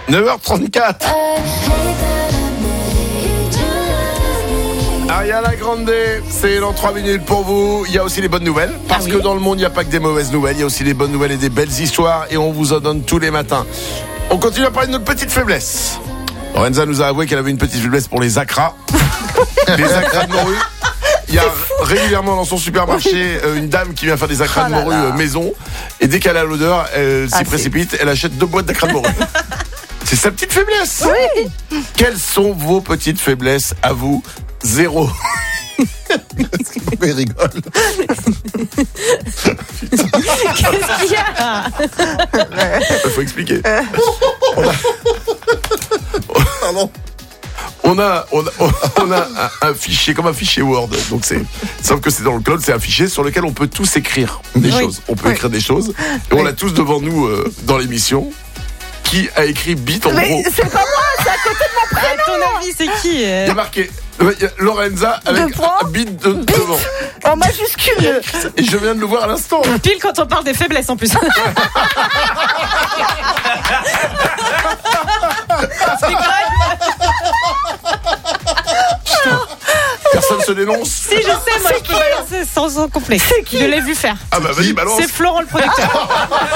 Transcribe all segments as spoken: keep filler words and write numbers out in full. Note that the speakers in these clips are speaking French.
neuf heures trente-quatre. Ariana Grande, c'est dans trois minutes pour vous. Il y a aussi les bonnes nouvelles, parce ah oui. que dans le monde, il n'y a pas que des mauvaises nouvelles, il y a aussi des bonnes nouvelles et des belles histoires, et on vous en donne tous les matins. On continue à parler de notre petite faiblesse. Lorenza nous a avoué qu'elle avait une petite faiblesse pour les acras. Les acras de morue. Il y a régulièrement dans son supermarché euh, une dame qui vient faire des acras oh de morue euh, maison, et dès qu'elle a l'odeur, elle ah, s'y précipite, elle achète deux boîtes d'acras de morue. C'est sa petite faiblesse. Oui. Quelles sont vos petites faiblesses à vous? Zéro. Il rigole. Qu'est-ce qu'il y a? Il faut expliquer. On a... Pardon. On a, on a, on a un, un fichier, comme un fichier Word. Donc c'est, sauf que c'est dans le cloud, c'est un fichier sur lequel on peut tous écrire des oui. choses. On peut oui. écrire des choses. Et oui. on l'a tous devant nous euh, dans l'émission. Qui a écrit bit en mais gros? C'est pas moi, c'est à côté de mon prénom. À ton avis, c'est qui? Il y a marqué il y a Lorenza avec un bit de, bit devant. En majuscule. Et je viens de le voir à l'instant. Pile quand on parle des faiblesses en plus. C'est Personne se dénonce. Si, je sais, moi je peux balancer sans, sans complexe. C'est qui? Je l'ai vu faire. Ah bah vas-y, balance. C'est Florent le producteur.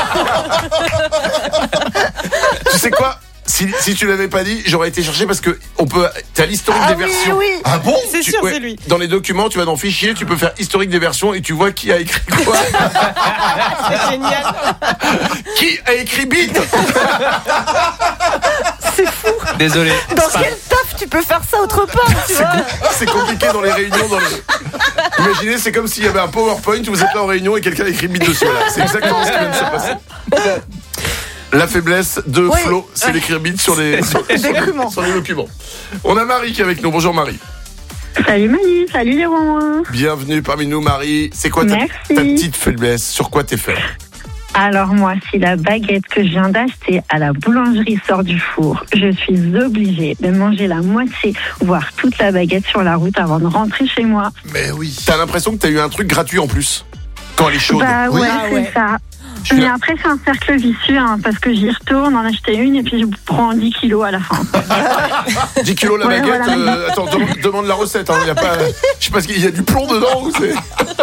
Tu sais quoi? Si, si tu l'avais pas dit, j'aurais été chercher parce que on peut. T'as l'historique ah des oui, versions. Oui. Ah bon? C'est tu, sûr, ouais, c'est lui. Dans les documents, tu vas dans fichier, tu peux faire historique des versions et tu vois qui a écrit quoi. C'est génial. Qui a écrit bit? C'est fou. Désolé. Dans quel taf tu peux faire ça autre part, tu vois? C'est compliqué dans les réunions. Dans les... Imaginez, c'est comme s'il y avait un PowerPoint où vous êtes là en réunion et quelqu'un a écrit bit dessus. Là. C'est exactement ce qui vient de se passer. La faiblesse de oui. Flo, c'est ouais. d'écrire bit sur les, sur, sur, les, sur les documents. On a Marie qui est avec nous. Bonjour Marie. Salut Manu, salut les Romains. Bienvenue parmi nous Marie. C'est quoi ta, ta petite faiblesse? Sur quoi t'es faible? Alors moi, si la baguette que je viens d'acheter à la boulangerie sort du four, je suis obligée de manger la moitié, voire toute la baguette sur la route avant de rentrer chez moi. Mais oui. T'as l'impression que t'as eu un truc gratuit en plus quand elle est chaude. Bah ouais, oui. c'est ouais. ça. Je Mais après, c'est un cercle vicieux, hein, parce que j'y retourne, en acheter une, et puis je prends dix kilos à la fin. dix kilos la ouais, baguette voilà. euh, Attends, demande, demande la recette. Hein, y a pas, je sais pas, il y a du plomb dedans ou c'est...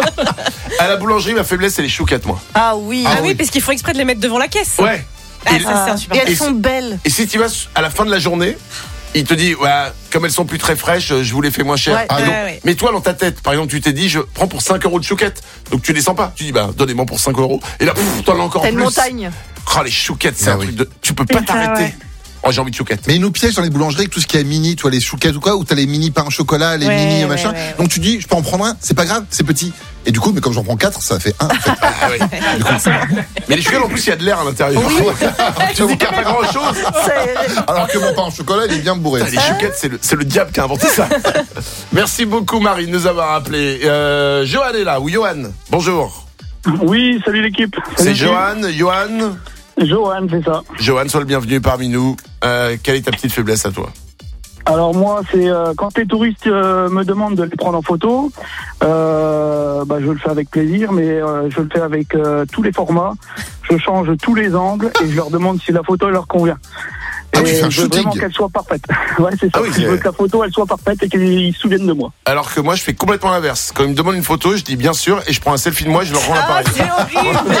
À la boulangerie, ma faiblesse, c'est les chouquettes, moi. Ah oui. Ah, ah oui, oui, parce qu'il faut exprès de les mettre devant la caisse. Ouais. Ah, et, ça, c'est un super. Et elles sont belles. Et si tu vas à la fin de la journée, il te dit, ouais, comme elles sont plus très fraîches, je vous les fais moins cher. Ouais, ah, ouais, donc, ouais. Mais toi, dans ta tête, par exemple, tu t'es dit, je prends pour cinq euros de chouquettes. Donc tu descends pas. Tu dis, bah, donnez-moi pour cinq euros. Et là, pff, t'en as encore T'as plus. Une montagne. Oh, les chouquettes, c'est ah, un oui. truc de. Tu peux pas c'est t'arrêter. Ça, ouais. Oh, j'ai envie de chouquettes. Mais ils nous piègent dans les boulangeries avec tout ce qui est mini, tu vois, les chouquettes ou quoi, ou t'as les mini pains au chocolat, les ouais, mini ouais, machin. Ouais, ouais. Donc tu dis, je peux en prendre un, c'est pas grave, c'est petit. Et du coup, mais comme j'en prends quatre, ça fait un. Fait... Ah, ouais. Du coup, mais les chouquettes, en plus, il y a de l'air à l'intérieur. Oui. Tu dis qu'il n'y a pas grand chose. Alors que mon pain au chocolat, il est bien bourré. Les chouquettes, c'est le, c'est le diable qui a inventé ça. Merci beaucoup, Marie, de nous avoir appelé. Euh, Johan est là, ou Johan. Bonjour. Oui, salut l'équipe. Salut, c'est Johan, Johan. Johan, c'est ça. Johan, sois le bienvenu parmi nous. Euh, quelle est ta petite faiblesse à toi? Alors moi, c'est euh, quand les touristes euh, me demandent de les prendre en photo, euh, bah, je le fais avec plaisir, mais euh, je le fais avec euh, tous les formats. Je change tous les angles et je leur demande si la photo leur convient. Ah oui, et c'est un je veux shooting. vraiment qu'elle soit parfaite. Ouais, c'est ça. Ah oui, je veux que la photo elle soit parfaite et qu'ils se souviennent de moi. Alors que moi, je fais complètement l'inverse. Quand ils me demandent une photo, je dis bien sûr et je prends un selfie de moi et je leur rends l'appareil. Ah, c'est horrible.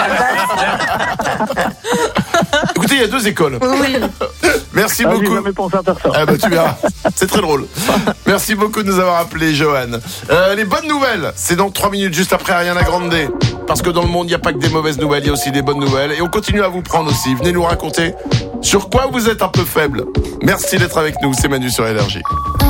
Écoutez, il y a deux écoles. Oui. Merci ah, beaucoup. J'ai jamais pensé à faire ça. Ah bah tu verras. C'est très drôle. Merci beaucoup de nous avoir appelé, Johan. Euh, les bonnes nouvelles, c'est dans trois minutes, juste après Ariana Grande. Parce que dans le monde, il n'y a pas que des mauvaises nouvelles, il y a aussi des bonnes nouvelles. Et on continue à vous prendre aussi. Venez nous raconter sur quoi vous êtes un peu faible. Merci d'être avec nous, c'est Manu sur Énergie.